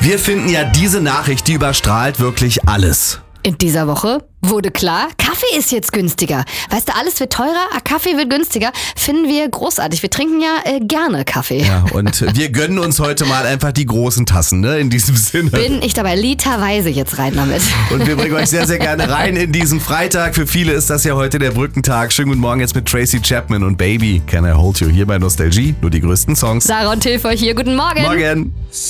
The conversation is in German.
Wir finden ja diese Nachricht, die überstrahlt wirklich alles. In dieser Woche wurde klar, Kaffee ist jetzt günstiger. Weißt du, alles wird teurer, Kaffee wird günstiger. Finden wir großartig. Wir trinken ja gerne Kaffee. Ja, und wir gönnen uns heute mal einfach die großen Tassen, ne? In diesem Sinne. Bin ich dabei literweise jetzt rein damit. Und wir bringen euch sehr, sehr gerne rein in diesen Freitag. Für viele ist das ja heute der Brückentag. Schönen guten Morgen jetzt mit Tracy Chapman und Baby Can I Hold You hier bei Nostalgie. Nur die größten Songs. Sarah und Till für euch hier. Guten Morgen. Morgen.